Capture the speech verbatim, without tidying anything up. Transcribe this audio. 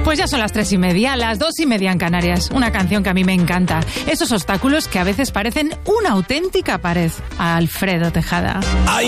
Pues ya son las tres y media, las dos y media en Canarias. Una canción que a mí me encanta. Esos obstáculos que a veces parecen una auténtica pared. Alfredo Tejada. Hay